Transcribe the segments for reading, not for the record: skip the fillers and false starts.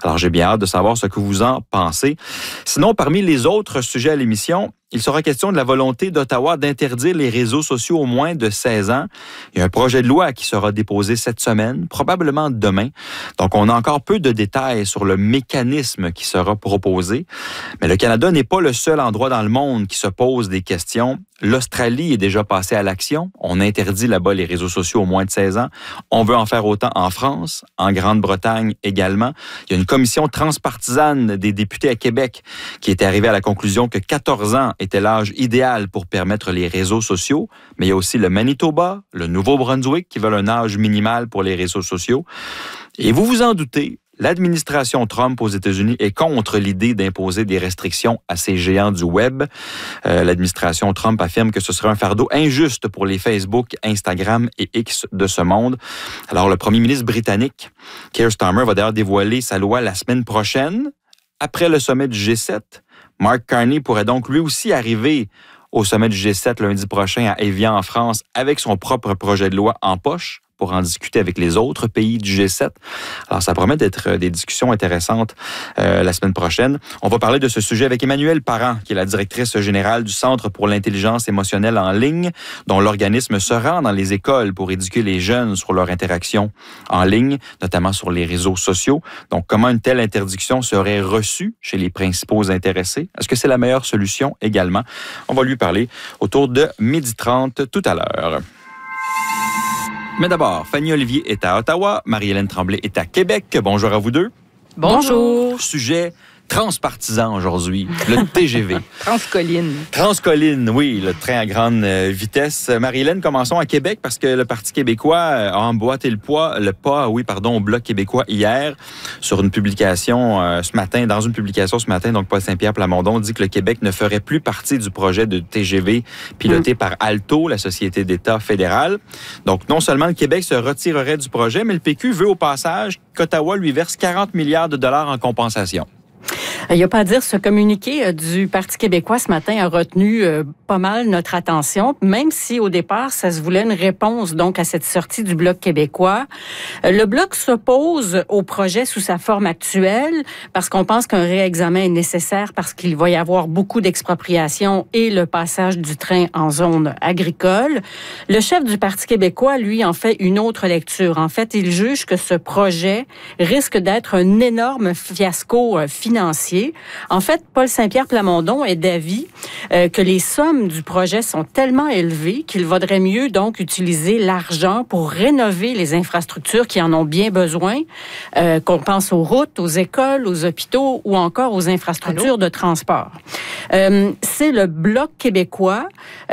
Alors, j'ai bien hâte de savoir ce que vous en pensez. Sinon, parmi les autres sujets à l'émission, il sera question de la volonté d'Ottawa d'interdire les réseaux sociaux aux moins de 16 ans. Il y a un projet de loi qui sera déposé cette semaine, probablement demain. Donc, on a encore peu de détails sur le mécanisme qui sera proposé. Mais le Canada n'est pas le seul endroit dans le monde qui se pose des questions. L'Australie est déjà passée à l'action. On interdit là-bas les réseaux sociaux aux moins de 16 ans. On veut en faire autant en France, en Grande-Bretagne également. Il y a une commission transpartisane des députés à Québec qui était arrivée à la conclusion que 14 ans était l'âge idéal pour permettre les réseaux sociaux. Mais il y a aussi le Manitoba, le Nouveau-Brunswick qui veulent un âge minimal pour les réseaux sociaux. Et vous vous en doutez, l'administration Trump aux États-Unis est contre l'idée d'imposer des restrictions à ces géants du web. L'administration Trump affirme que ce serait un fardeau injuste pour les Facebook, Instagram et X de ce monde. Alors, le premier ministre britannique, Keir Starmer, va d'ailleurs dévoiler sa loi la semaine prochaine, après le sommet du G7. Mark Carney pourrait donc lui aussi arriver au sommet du G7 lundi prochain à Évian en France avec son propre projet de loi en poche pour en discuter avec les autres pays du G7. Alors, ça promet d'être des discussions intéressantes la semaine prochaine. On va parler de ce sujet avec Emmanuelle Parent, qui est la directrice générale du Centre pour l'intelligence émotionnelle en ligne, dont l'organisme se rend dans les écoles pour éduquer les jeunes sur leur interaction en ligne, notamment sur les réseaux sociaux. Donc, comment une telle interdiction serait reçue chez les principaux intéressés? Est-ce que c'est la meilleure solution également? On va lui parler autour de 12h30 tout à l'heure. Mais d'abord, Fanny Olivier est à Ottawa, Marie-Hélène Tremblay est à Québec. Bonjour à vous deux. Bonjour. Sujet transpartisan aujourd'hui, le TGV. Transcolline. Transcolline, oui, le train à grande vitesse. Marie-Hélène, commençons à Québec parce que le Parti québécois a emboîté le pas au Bloc québécois hier sur une publication dans une publication ce matin, donc Paul Saint-Pierre Plamondon dit que le Québec ne ferait plus partie du projet de TGV piloté par Alto, la société d'État fédérale. Donc, non seulement le Québec se retirerait du projet, mais le PQ veut au passage qu'Ottawa lui verse 40 milliards de dollars en compensation. Il n'y a pas à dire, ce communiqué du Parti québécois ce matin a retenu pas mal notre attention, même si au départ, ça se voulait une réponse donc à cette sortie du Bloc québécois. Le Bloc s'oppose au projet sous sa forme actuelle parce qu'on pense qu'un réexamen est nécessaire parce qu'il va y avoir beaucoup d'expropriation et le passage du train en zone agricole. Le chef du Parti québécois, lui, en fait une autre lecture. En fait, il juge que ce projet risque d'être un énorme fiasco financier. En fait, Paul Saint-Pierre Plamondon est d'avis que les sommes du projet sont tellement élevées qu'il vaudrait mieux donc utiliser l'argent pour rénover les infrastructures qui en ont bien besoin, qu'on pense aux routes, aux écoles, aux hôpitaux ou encore aux infrastructures de transport. C'est le Bloc québécois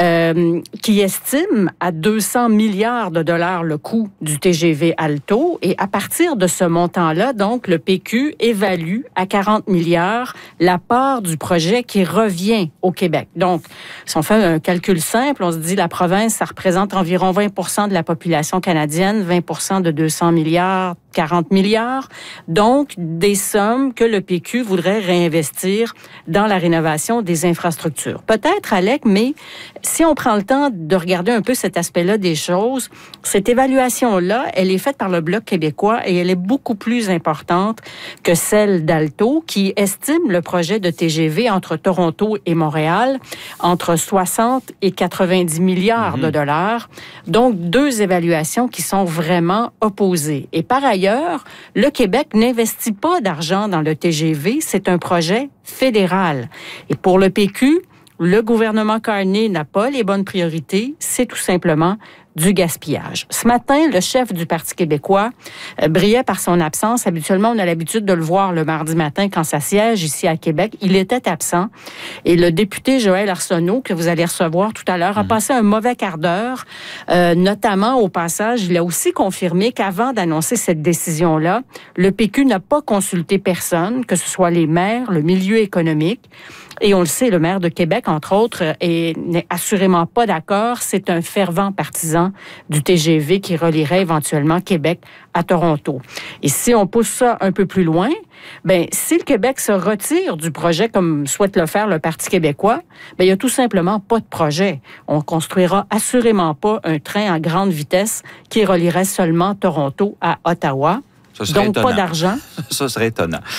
qui estime à 200 milliards de dollars le coût du TGV Alto et à partir de ce montant-là, donc, le PQ évalue à 40 milliards la part du projet qui revient au Québec. Donc, si on fait un calcul simple, on se dit la province, ça représente environ 20% de la population canadienne, 20% de 200 milliards, 40 milliards. Donc, des sommes que le PQ voudrait réinvestir dans la rénovation des infrastructures. Peut-être, Alec, mais si on prend le temps de regarder un peu cet aspect-là des choses, cette évaluation-là, elle est faite par le Bloc québécois et elle est beaucoup plus importante que celle d'Alto, qui estime le projet de TGV entre Toronto et Montréal entre 60 et 90 milliards de dollars. Donc, deux évaluations qui sont vraiment opposées. Et par ailleurs, le Québec n'investit pas d'argent dans le TGV. C'est un projet fédéral. Et pour le PQ, le gouvernement Carney n'a pas les bonnes priorités. C'est tout simplement du gaspillage. Ce matin, le chef du Parti québécois brillait par son absence. Habituellement, on a l'habitude de le voir le mardi matin quand ça siège ici à Québec. Il était absent. Et le député Joël Arsenault, que vous allez recevoir tout à l'heure, a passé un mauvais quart d'heure. Notamment, au passage, il a aussi confirmé qu'avant d'annoncer cette décision-là, le PQ n'a pas consulté personne, que ce soit les maires, le milieu économique. Et on le sait, le maire de Québec, entre autres, n'est assurément pas d'accord. C'est un fervent partisan du TGV qui relierait éventuellement Québec à Toronto. Et si on pousse ça un peu plus loin, si le Québec se retire du projet comme souhaite le faire le Parti québécois, il n'y a tout simplement pas de projet. On construira assurément pas un train à grande vitesse qui relierait seulement Toronto à Ottawa. Donc, étonnant. pas d'argent. Ça serait étonnant.